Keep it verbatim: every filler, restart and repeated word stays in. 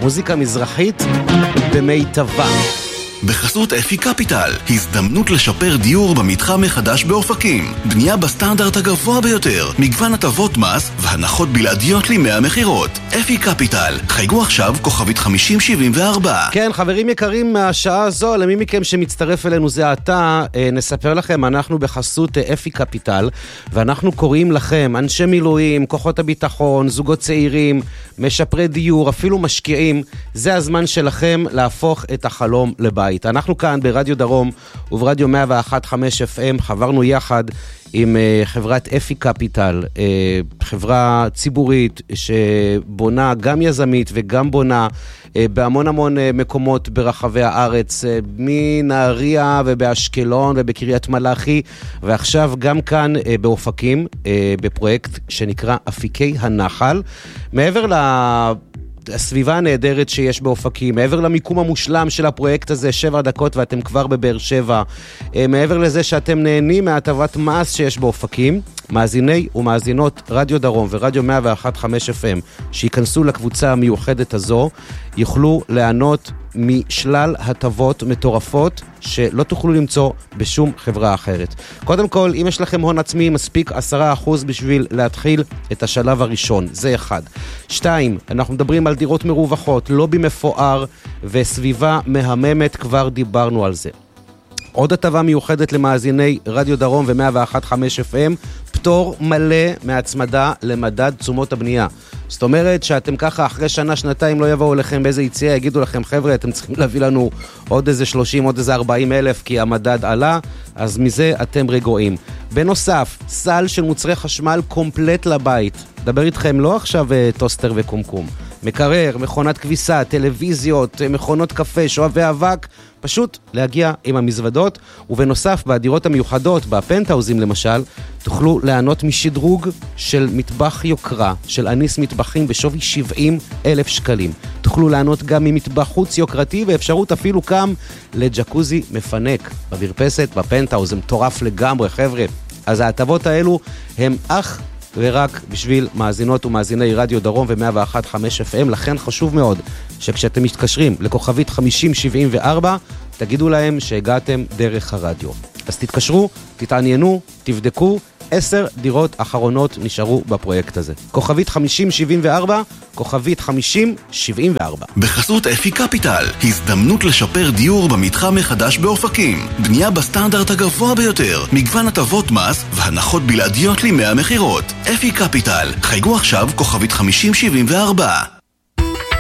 מוזיקה מזרחית במיטבה. בחסות אפי קפיטל, הזדמנות לשפר דיור במתחם מחדש באופקים. בנייה בסטנדרט הגבוה ביותר, מגוון הטבות מס והנחות בלעדיות לימי המחירות. אפי קפיטל, חייגו עכשיו כוכבית חמישים שבעים וארבע. כן, חברים יקרים, מהשעה הזו, למי מכם שמצטרף אלינו זה עתה, נספר לכם, אנחנו בחסות אפי קפיטל, ואנחנו קוראים לכם, אנשי מילואים, כוחות הביטחון, זוגות צעירים, משפרי דיור, אפילו משקיעים, זה הזמן שלכם להפוך את החלום לבית. אנחנו כאן ברדיו דרום וברדיו מאה ואחת נקודה חמש אף אם חברנו יחד עם חברת אפי קפיטל, חברה ציבורית שבונה גם יזמית וגם בונה בהמון המון מקומות ברחבי הארץ, מנהריה ובאשקלון ובקריית מלאכי, ועכשיו גם כאן באופקים, בפרויקט שנקרא אפיקי הנחל. מעבר ל... הסביבה הנהדרת שיש באופקים, מעבר למיקום המושלם של הפרויקט הזה, שבע דקות ואתם כבר בבאר שבע, מעבר לזה שאתם נהנים מהטבת מס שיש באופקים, מאזיני ומאזינות רדיו דרום ורדיו מאה ואחת נקודה חמש אף אם שיכנסו לקבוצה המיוחדת הזו, יוכלו ליהנות משלל הטבות מטורפות שלא תוכלו למצוא בשום חברה אחרת. קודם כל, אם יש לכם הון עצמי, מספיק עשרה אחוז בשביל להתחיל את השלב הראשון. זה אחד. שתיים, אנחנו מדברים על דירות מרווחות, לובי מפואר וסביבה מהממת, כבר דיברנו על זה. עוד הטבה מיוחדת למאזיני רדיו דרום ו-מאה ואחת נקודה חמש אף אם, פטור מלא מהצמדה למדד תשומות הבנייה. זאת אומרת שאתם ככה אחרי שנה, שנתיים לא יבואו לכם באיזה יציאה, יגידו לכם חבר'ה, אתם צריכים להביא לנו עוד איזה שלושים, עוד איזה ארבעים אלף, כי המדד עלה, אז מזה אתם רגועים. בנוסף, סל של מוצרי חשמל קומפלט לבית. דבר איתכם לא עכשיו טוסטר וקומקום. מקרר, מכונת כביסה, טלוויזיות, מכונות קפה, שואבי אבק, פשוט להגיע עם המזוודות, ובנוסף, בדירות המיוחדות, בפנטהאוזים למשל, תוכלו ליהנות משדרוג של מטבח יוקרה, של אניס מטבחים בשווי שבעים אלף שקלים. תוכלו ליהנות גם ממטבח חוץ יוקרתי, ואפשרות אפילו קם לג'קוזי מפנק במרפסת, בפנטהאוז. זה מטורף לגמרי, חבר'ה. אז ההטבות האלו הם אך ורק בשביל מאזינות ומאזיני רדיו דרום ו-מאה ואחת נקודה חמש אף אם, לכן חשוב מאוד שכשאתם מתקשרים לכוכבית חמישים שבעים וארבע, תגידו להם שהגעתם דרך הרדיו. אז תתקשרו, תתעניינו, תבדקו, עשר דירות אחרונות נשארו בפרויקט הזה. כוכבית חמישים שבעים וארבע, כוכבית חמישים שבעים וארבע. בחסות אפי קפיטל, הזדמנות לשפר דיור במתחם מחדש באופקים. בנייה בסטנדרט הגבוה ביותר, מגוון הטבות מס והנחות בלעדיות לימי המחירות. אפי קפיטל, חייגו עכשיו כוכבית חמישים שבעים וארבע.